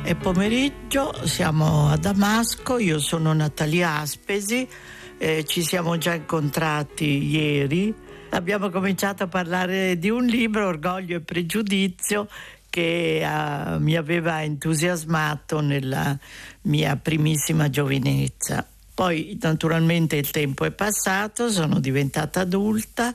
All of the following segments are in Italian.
È pomeriggio, siamo a Damasco, io sono Natalia Aspesi, ci siamo già incontrati ieri. Abbiamo cominciato a parlare di un libro, Orgoglio e Pregiudizio, che mi aveva entusiasmato nella mia primissima giovinezza. Poi naturalmente il tempo è passato, sono diventata adulta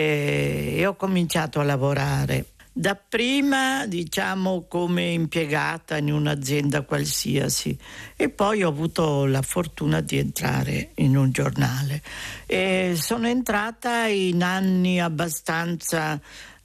e ho cominciato a lavorare. Dapprima, diciamo, come impiegata in un'azienda qualsiasi, e poi ho avuto la fortuna di entrare in un giornale. E sono entrata in anni abbastanza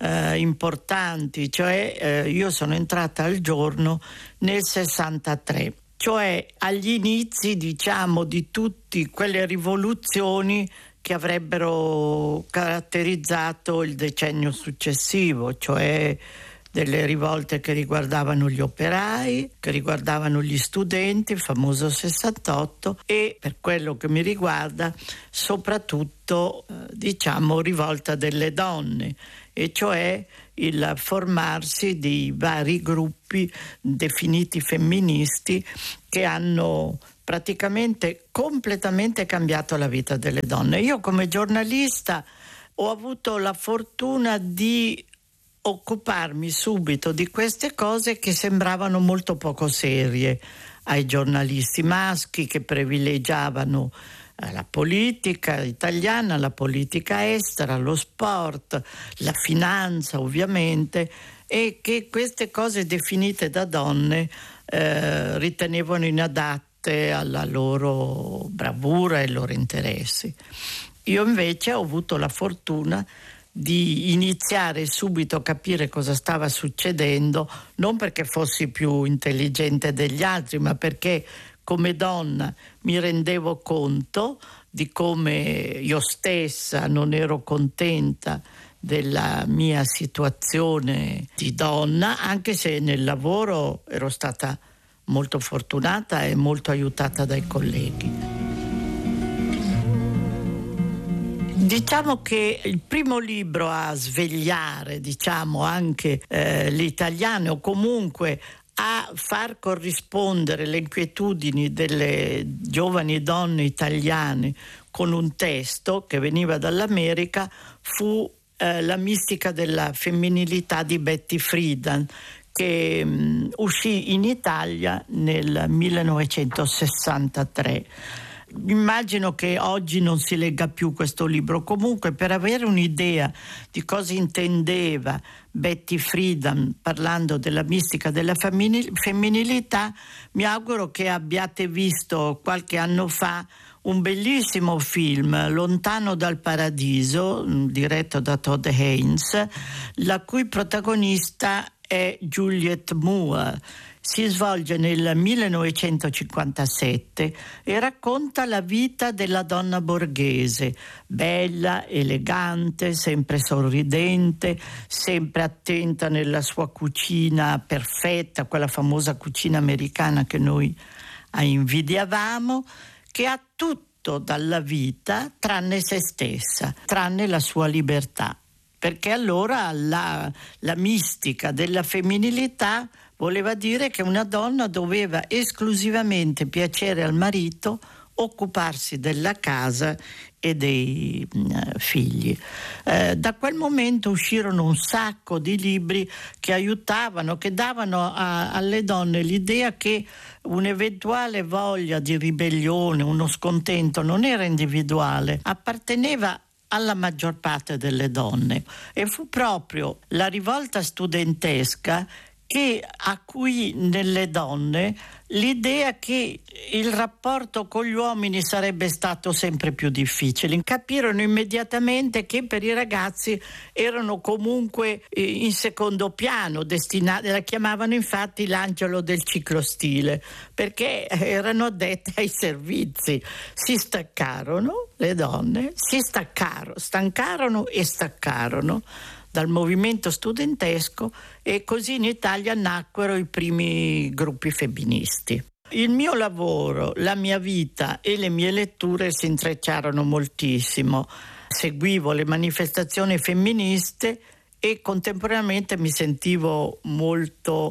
importanti, cioè io sono entrata al giorno nel 63, cioè agli inizi, diciamo, di tutte quelle rivoluzioni che avrebbero caratterizzato il decennio successivo, cioè delle rivolte che riguardavano gli operai, che riguardavano gli studenti, il famoso 68, e per quello che mi riguarda soprattutto diciamo rivolta delle donne, e cioè il formarsi di vari gruppi definiti femministi che hanno praticamente completamente cambiato la vita delle donne. Io come giornalista ho avuto la fortuna di occuparmi subito di queste cose che sembravano molto poco serie ai giornalisti maschi, che privilegiavano la politica italiana, la politica estera, lo sport, la finanza ovviamente, e che queste cose definite da donne ritenevano inadatte alla loro bravura e ai loro interessi. Io invece ho avuto la fortuna di iniziare subito a capire cosa stava succedendo, non perché fossi più intelligente degli altri, ma perché come donna mi rendevo conto di come io stessa non ero contenta della mia situazione di donna, anche se nel lavoro ero stata molto fortunata e molto aiutata dai colleghi. Diciamo che il primo libro a svegliare, diciamo, anche gli italiani, o comunque a far corrispondere le inquietudini delle giovani donne italiane con un testo che veniva dall'America, fu La mistica della femminilità di Betty Friedan, che uscì in Italia nel 1963. Immagino che oggi non si legga più questo libro. Comunque, per avere un'idea di cosa intendeva Betty Friedan parlando della mistica della femminilità, mi auguro che abbiate visto qualche anno fa un bellissimo film, Lontano dal Paradiso, diretto da Todd Haynes, la cui protagonista è Juliette Moore. Si svolge nel 1957 e racconta la vita della donna borghese, bella, elegante, sempre sorridente, sempre attenta nella sua cucina perfetta, quella famosa cucina americana che noi invidiavamo, che ha tutto dalla vita tranne se stessa, tranne la sua libertà. Perché allora la mistica della femminilità voleva dire che una donna doveva esclusivamente piacere al marito, occuparsi della casa e dei figli. Da quel momento uscirono un sacco di libri che aiutavano, che davano alle donne l'idea che un'eventuale voglia di ribellione, uno scontento non era individuale, apparteneva alla maggior parte delle donne, e fu proprio la rivolta studentesca che acuì nelle donne l'idea che il rapporto con gli uomini sarebbe stato sempre più difficile. Capirono immediatamente che per i ragazzi erano comunque in secondo piano, destinati, la chiamavano infatti l'angelo del ciclostile, perché erano addette ai servizi. Si staccarono, le donne stancarono e staccarono dal movimento studentesco, e così in Italia nacquero i primi gruppi femministi. Il mio lavoro, la mia vita e le mie letture si intrecciarono moltissimo. Seguivo le manifestazioni femministe e contemporaneamente mi sentivo molto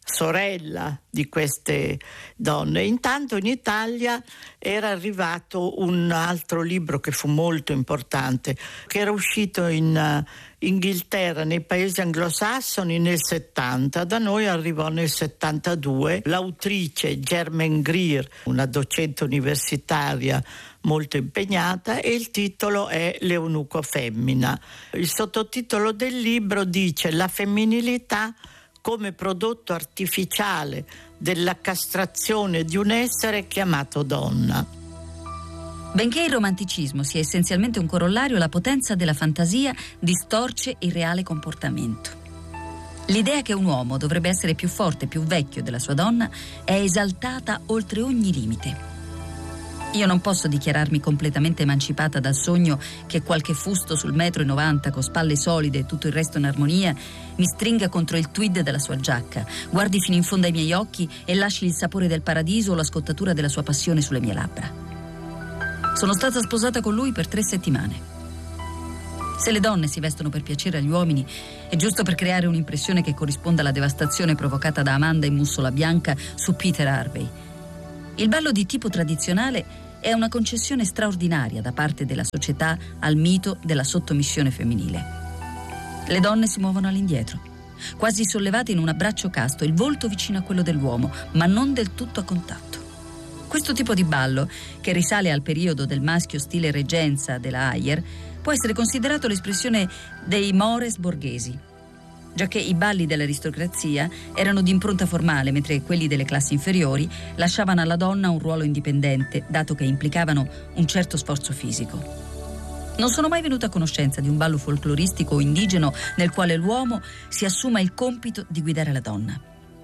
sorella di queste donne. Intanto in Italia era arrivato un altro libro che fu molto importante, che era uscito in Inghilterra, nei paesi anglosassoni nel 70, da noi arrivò nel 72. L'autrice Germaine Greer, una docente universitaria molto impegnata, e il titolo è L'eunuco femmina. Il sottotitolo del libro dice: la femminilità come prodotto artificiale della castrazione di un essere chiamato donna. Benché il romanticismo sia essenzialmente un corollario, la potenza della fantasia distorce il reale comportamento. L'idea che un uomo dovrebbe essere più forte e più vecchio della sua donna è esaltata oltre ogni limite. Io non posso dichiararmi completamente emancipata dal sogno che qualche fusto sul 1,90 m con spalle solide e tutto il resto in armonia mi stringa contro il tweed della sua giacca, guardi fino in fondo ai miei occhi e lasci il sapore del paradiso o la scottatura della sua passione sulle mie labbra. Sono stata sposata con lui per 3 settimane. Se le donne si vestono per piacere agli uomini, è giusto per creare un'impressione che corrisponda alla devastazione provocata da Amanda in mussola bianca su Peter Harvey. Il ballo di tipo tradizionale è una concessione straordinaria da parte della società al mito della sottomissione femminile. Le donne si muovono all'indietro, quasi sollevate in un abbraccio casto, il volto vicino a quello dell'uomo, ma non del tutto a contatto. Questo tipo di ballo, che risale al periodo del maschio stile reggenza della Ayer, può essere considerato l'espressione dei mores borghesi, giacché i balli dell'aristocrazia erano di impronta formale, mentre quelli delle classi inferiori lasciavano alla donna un ruolo indipendente, dato che implicavano un certo sforzo fisico. Non sono mai venuta a conoscenza di un ballo folcloristico o indigeno nel quale l'uomo si assuma il compito di guidare la donna.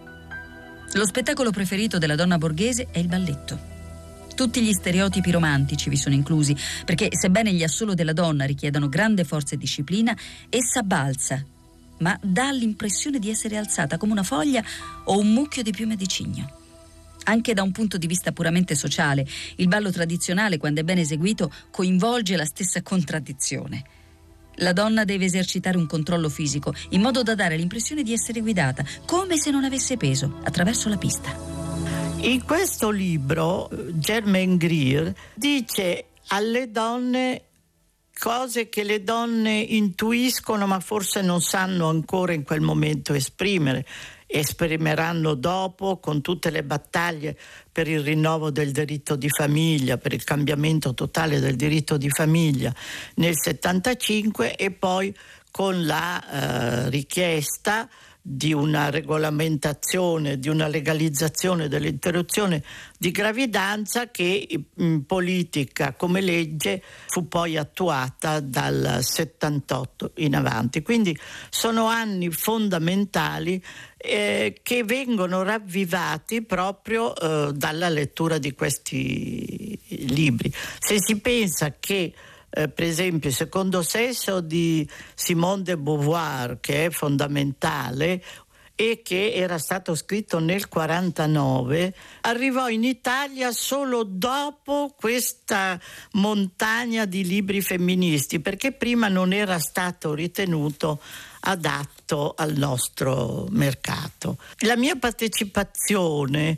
Lo spettacolo preferito della donna borghese è il balletto. Tutti gli stereotipi romantici vi sono inclusi, perché sebbene gli assolo della donna richiedano grande forza e disciplina, essa balza, ma dà l'impressione di essere alzata come una foglia o un mucchio di piume di cigno. Anche da un punto di vista puramente sociale, il ballo tradizionale, quando è ben eseguito, coinvolge la stessa contraddizione. La donna deve esercitare un controllo fisico, in modo da dare l'impressione di essere guidata, come se non avesse peso, attraverso la pista. In questo libro, Germaine Greer dice alle donne cose che le donne intuiscono ma forse non sanno ancora in quel momento esprimere. Esprimeranno dopo, con tutte le battaglie per il rinnovo del diritto di famiglia, per il cambiamento totale del diritto di famiglia nel 75, e poi con la richiesta di una regolamentazione, di una legalizzazione dell'interruzione di gravidanza, che in politica come legge fu poi attuata dal 78 in avanti. Quindi sono anni fondamentali che vengono ravvivati proprio dalla lettura di questi libri. Se si pensa che per esempio il secondo sesso di Simone de Beauvoir, che è fondamentale e che era stato scritto nel 49, arrivò in Italia solo dopo questa montagna di libri femministi, perché prima non era stato ritenuto adatto al nostro mercato. La mia partecipazione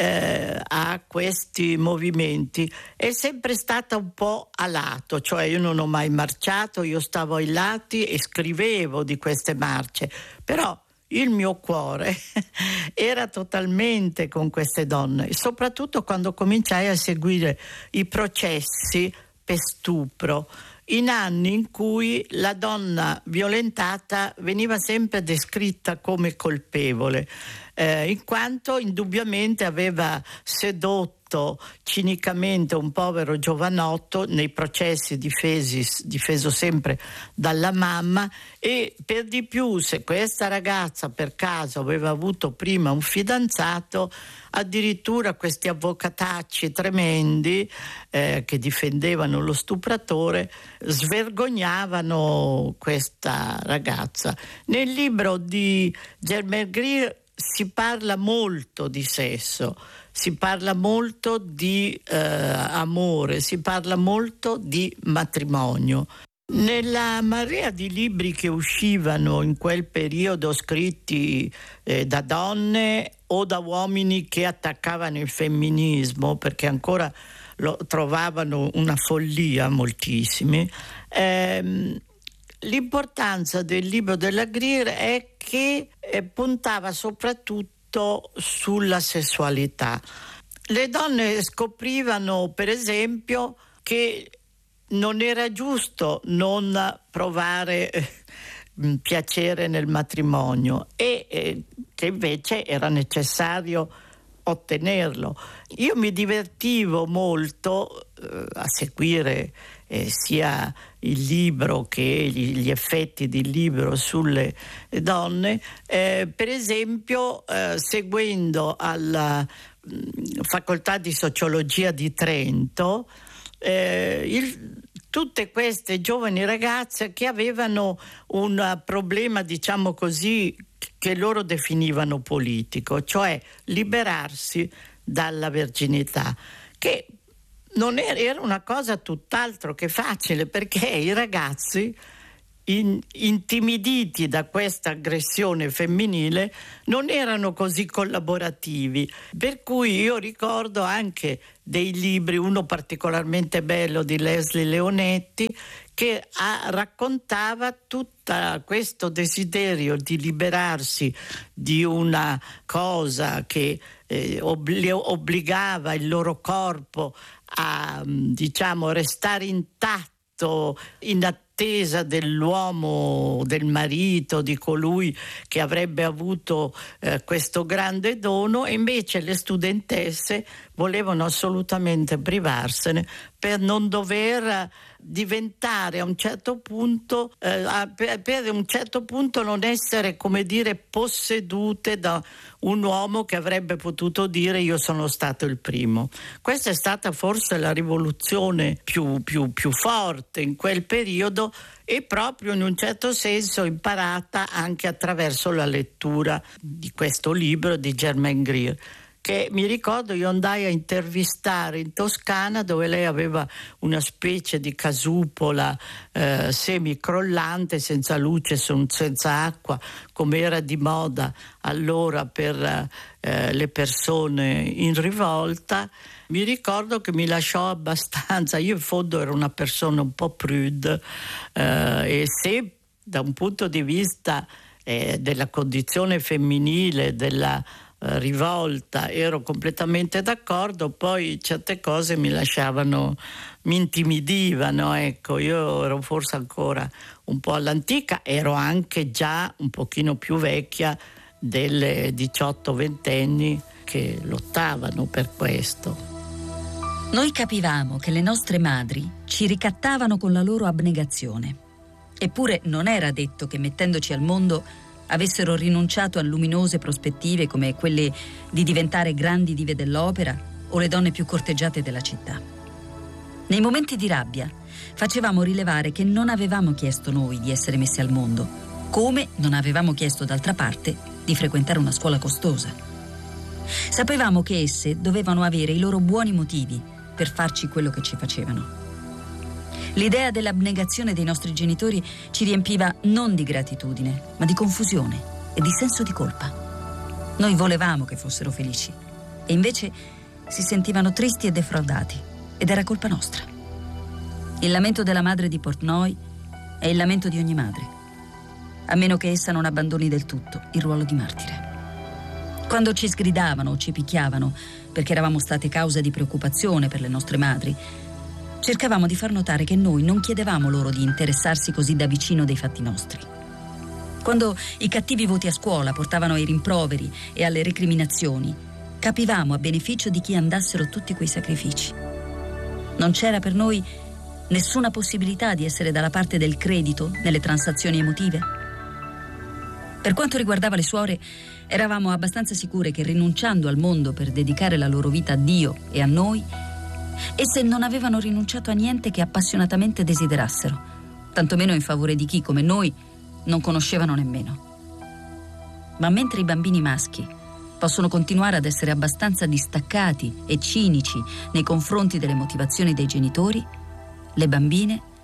a questi movimenti è sempre stata un po' a lato, cioè io non ho mai marciato, io stavo ai lati e scrivevo di queste marce, però il mio cuore era totalmente con queste donne, soprattutto quando cominciai a seguire i processi per stupro, in anni in cui la donna violentata veniva sempre descritta come colpevole, in quanto indubbiamente aveva sedotto cinicamente un povero giovanotto nei processi difeso sempre dalla mamma, e per di più, se questa ragazza per caso aveva avuto prima un fidanzato, addirittura questi avvocatacci tremendi che difendevano lo stupratore svergognavano questa ragazza. Nel libro di Germaine Greer si parla molto di sesso, si parla molto di amore, si parla molto di matrimonio. Nella marea di libri che uscivano in quel periodo, scritti da donne o da uomini che attaccavano il femminismo, perché ancora lo trovavano una follia moltissimi, l'importanza del libro della Greer è che puntava soprattutto sulla sessualità. Le donne scoprivano, per esempio, che non era giusto non provare piacere nel matrimonio e che invece era necessario ottenerlo. Io mi divertivo molto a seguire sia il libro che gli effetti del libro sulle donne, per esempio seguendo alla Facoltà di Sociologia di Trento tutte queste giovani ragazze che avevano un problema, diciamo così, che loro definivano politico, cioè liberarsi dalla verginità, che non era una cosa tutt'altro che facile, perché i ragazzi intimiditi da questa aggressione femminile non erano così collaborativi, per cui io ricordo anche dei libri, uno particolarmente bello di Leslie Leonetti, che raccontava tutto questo desiderio di liberarsi di una cosa che obbligava il loro corpo a, diciamo, restare intatto in attesa dell'uomo, del marito, di colui che avrebbe avuto questo grande dono, e invece le studentesse volevano assolutamente privarsene per non dover diventare a un certo punto, per un certo punto non essere, come dire, possedute da un uomo che avrebbe potuto dire io sono stato il primo. Questa è stata forse la rivoluzione più forte in quel periodo, e proprio in un certo senso imparata anche attraverso la lettura di questo libro di Germaine Greer, che mi ricordo io andai a intervistare in Toscana, dove lei aveva una specie di casupola semicrollante, senza luce, senza acqua, come era di moda allora per le persone in rivolta. Mi ricordo che mi lasciò abbastanza, io in fondo ero una persona un po' prude, e se da un punto di vista della condizione femminile, della rivolta ero completamente d'accordo, poi certe cose mi intimidivano, ecco. Io ero forse ancora un po' all'antica, ero anche già un pochino più vecchia delle 18-20 anni che lottavano per questo. Noi capivamo che le nostre madri ci ricattavano con la loro abnegazione. Eppure non era detto che mettendoci al mondo avessero rinunciato a luminose prospettive come quelle di diventare grandi dive dell'opera o le donne più corteggiate della città. Nei momenti di rabbia facevamo rilevare che non avevamo chiesto noi di essere messi al mondo, come non avevamo chiesto d'altra parte di frequentare una scuola costosa. Sapevamo che esse dovevano avere i loro buoni motivi per farci quello che ci facevano. L'idea dell'abnegazione dei nostri genitori ci riempiva non di gratitudine, ma di confusione e di senso di colpa. Noi volevamo che fossero felici e invece si sentivano tristi e defraudati, ed era colpa nostra. Il lamento della madre di Portnoy è il lamento di ogni madre, a meno che essa non abbandoni del tutto il ruolo di martire. Quando ci sgridavano o ci picchiavano perché eravamo state causa di preoccupazione per le nostre madri, cercavamo di far notare che noi non chiedevamo loro di interessarsi così da vicino dei fatti nostri. Quando i cattivi voti a scuola portavano ai rimproveri e alle recriminazioni, capivamo a beneficio di chi andassero tutti quei sacrifici. Non c'era per noi nessuna possibilità di essere dalla parte del credito nelle transazioni emotive. Per quanto riguardava le suore, eravamo abbastanza sicure che rinunciando al mondo per dedicare la loro vita a Dio e a noi, esse non avevano rinunciato a niente che appassionatamente desiderassero, tantomeno in favore di chi, come noi, non conoscevano nemmeno. Ma mentre i bambini maschi possono continuare ad essere abbastanza distaccati e cinici nei confronti delle motivazioni dei genitori, le bambine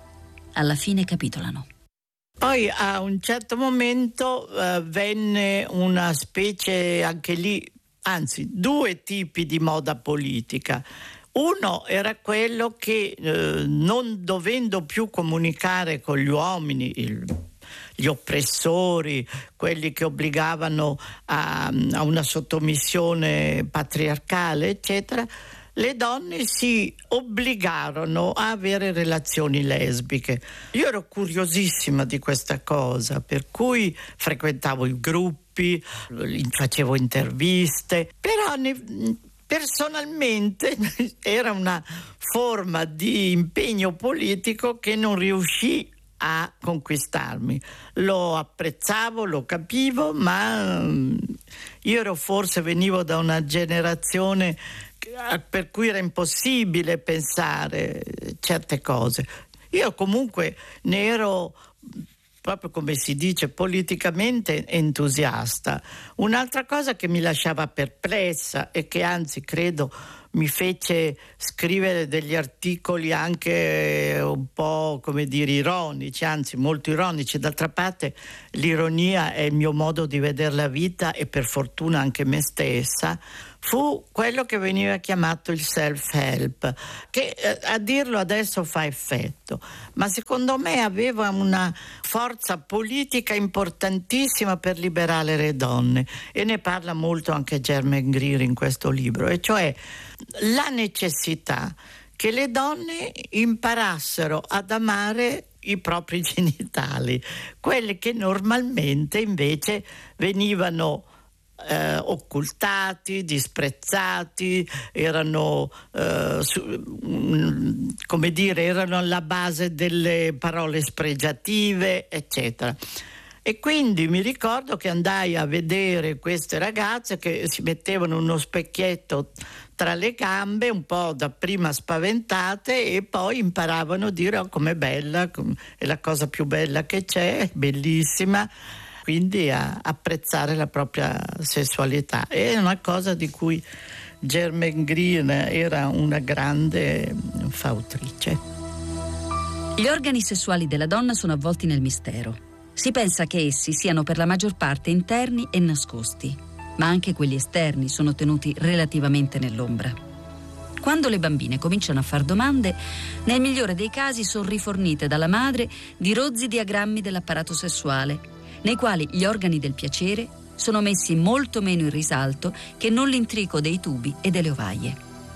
alla fine capitolano. Poi a un certo momento venne una specie, anche lì, anzi 2 tipi di moda politica. Uno era quello che non dovendo più comunicare con gli uomini, gli oppressori, quelli che obbligavano a una sottomissione patriarcale, eccetera, le donne si obbligarono a avere relazioni lesbiche. Io ero curiosissima di questa cosa, per cui frequentavo i gruppi, facevo interviste, però personalmente era una forma di impegno politico che non riuscì a conquistarmi. Lo apprezzavo, lo capivo, ma io venivo da una generazione per cui era impossibile pensare certe cose. Io comunque ne ero, proprio come si dice, politicamente entusiasta. Un'altra cosa che mi lasciava perplessa e che anzi credo mi fece scrivere degli articoli anche un po', come dire, ironici, anzi molto ironici. D'altra parte l'ironia è il mio modo di vedere la vita e per fortuna anche me stessa. Fu quello che veniva chiamato il self-help, che a dirlo adesso fa effetto, ma secondo me aveva una forza politica importantissima per liberare le donne, e ne parla molto anche Germaine Greer in questo libro, e cioè la necessità che le donne imparassero ad amare i propri genitali, quelli che normalmente invece venivano occultati, disprezzati, erano come dire, erano alla base delle parole spregiative, eccetera. E quindi mi ricordo che andai a vedere queste ragazze che si mettevano uno specchietto tra le gambe, un po' dapprima spaventate, e poi imparavano a dire: oh, com'è bella, è la cosa più bella che c'è, bellissima. Quindi a apprezzare la propria sessualità. È una cosa di cui Germaine Greer era una grande fautrice. Gli organi sessuali della donna sono avvolti nel mistero. Si pensa che essi siano per la maggior parte interni e nascosti, ma anche quelli esterni sono tenuti relativamente nell'ombra. Quando le bambine cominciano a far domande, nel migliore dei casi sono rifornite dalla madre di rozzi diagrammi dell'apparato sessuale, nei quali gli organi del piacere sono messi molto meno in risalto che non l'intrico dei tubi e delle ovaie.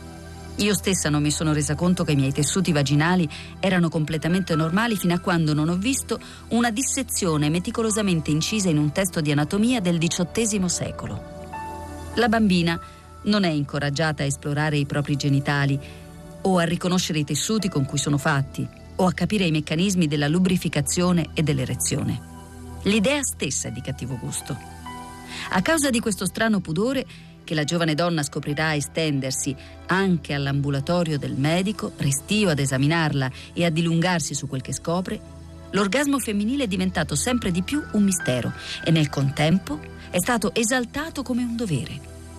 Io stessa non mi sono resa conto che i miei tessuti vaginali erano completamente normali fino a quando non ho visto una dissezione meticolosamente incisa in un testo di anatomia del XVIII secolo. La bambina non è incoraggiata a esplorare i propri genitali o a riconoscere i tessuti con cui sono fatti o a capire i meccanismi della lubrificazione e dell'erezione. L'idea stessa è di cattivo gusto. A causa di questo strano pudore che la giovane donna scoprirà estendersi anche all'ambulatorio del medico, restio ad esaminarla e a dilungarsi su quel che scopre, l'orgasmo femminile è diventato sempre di più un mistero e nel contempo è stato esaltato come un dovere.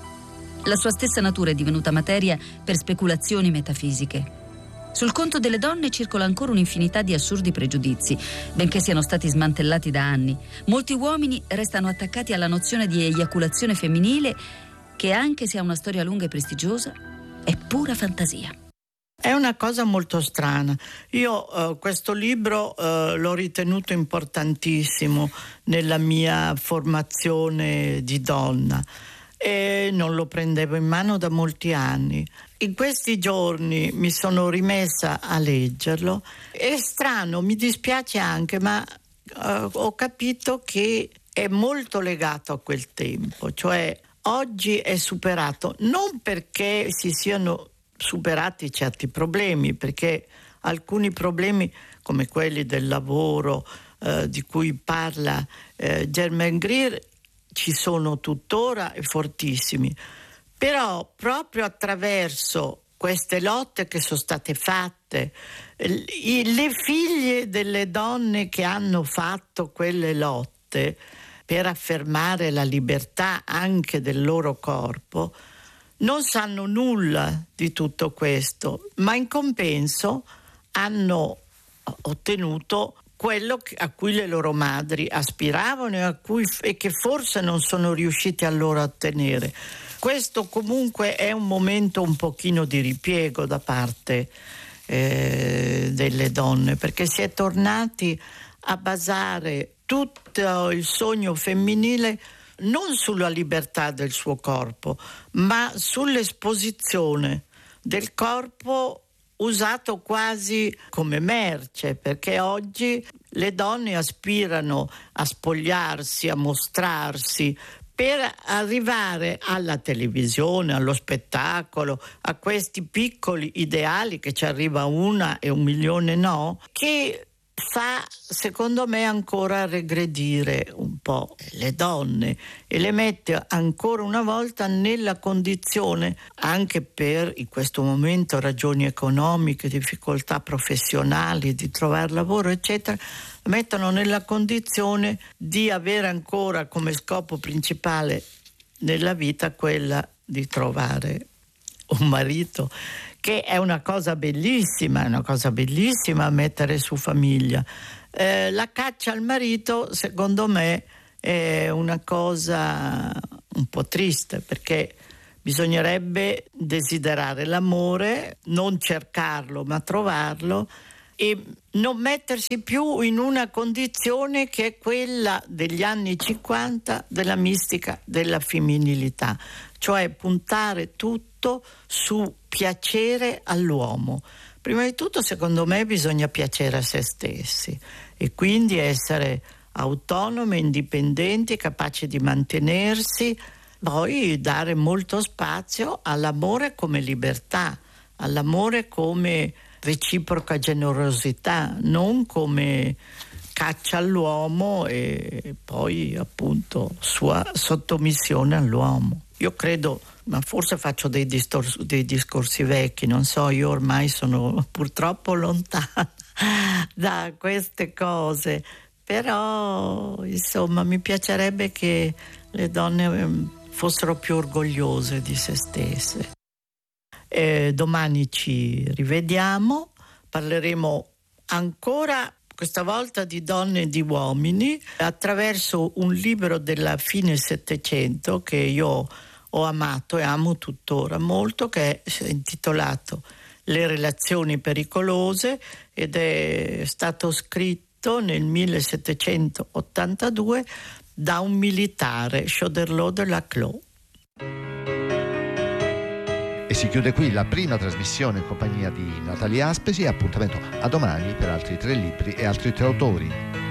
La sua stessa natura è divenuta materia per speculazioni metafisiche. Sul conto delle donne circola ancora un'infinità di assurdi pregiudizi, benché siano stati smantellati da anni. Molti uomini restano attaccati alla nozione di eiaculazione femminile, che anche se ha una storia lunga e prestigiosa, è pura fantasia. È una cosa molto strana. Io questo libro l'ho ritenuto importantissimo nella mia formazione di donna e non lo prendevo in mano da molti anni. In questi giorni mi sono rimessa a leggerlo. È strano, mi dispiace anche, ma ho capito che è molto legato a quel tempo, cioè oggi è superato, non perché si siano superati certi problemi, perché alcuni problemi come quelli del lavoro di cui parla Germaine Greer ci sono tuttora e fortissimi, però proprio attraverso queste lotte che sono state fatte, le figlie delle donne che hanno fatto quelle lotte per affermare la libertà anche del loro corpo, non sanno nulla di tutto questo, ma in compenso hanno ottenuto quello a cui le loro madri aspiravano e che forse non sono riusciti allora a ottenere. Questo comunque è un momento un pochino di ripiego da parte delle donne, perché si è tornati a basare tutto il sogno femminile non sulla libertà del suo corpo, ma sull'esposizione del corpo usato quasi come merce, perché oggi le donne aspirano a spogliarsi, a mostrarsi, per arrivare alla televisione, allo spettacolo, a questi piccoli ideali che ci arriva una e 1 milione no, che fa secondo me ancora regredire un po' le donne e le mette ancora una volta nella condizione, anche per in questo momento ragioni economiche, difficoltà professionali, di trovare lavoro eccetera, mettono nella condizione di avere ancora come scopo principale nella vita quella di trovare un marito, che è una cosa bellissima mettere su famiglia. La caccia al marito secondo me è una cosa un po' triste, perché bisognerebbe desiderare l'amore, non cercarlo ma trovarlo, e non mettersi più in una condizione che è quella degli anni 50 della mistica della femminilità, cioè puntare tutto su piacere all'uomo. Prima di tutto, secondo me, bisogna piacere a se stessi e quindi essere autonome, indipendenti, capaci di mantenersi, poi dare molto spazio all'amore come libertà, all'amore come reciproca generosità, non come caccia all'uomo e poi appunto sua sottomissione all'uomo. Io credo, ma forse faccio dei discorsi vecchi, non so, io ormai sono purtroppo lontana da queste cose, però insomma mi piacerebbe che le donne fossero più orgogliose di se stesse. Domani ci rivediamo, parleremo ancora questa volta di donne e di uomini attraverso un libro della fine Settecento che io ho amato e amo tuttora molto, che è intitolato Le relazioni pericolose ed è stato scritto nel 1782 da un militare, Choderlos de Laclos. E si chiude qui la prima trasmissione in compagnia di Natalia Aspesi. Appuntamento a domani per altri 3 libri e altri 3 autori.